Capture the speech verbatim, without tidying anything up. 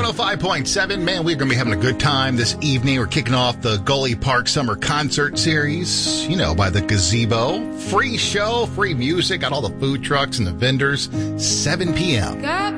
one oh five point seven. Man, we're going to be having a good time this evening. We're kicking off the Gully Park Summer Concert Series, you know, by the Gazebo. Free show, free music, got all the food trucks and the vendors, seven p.m.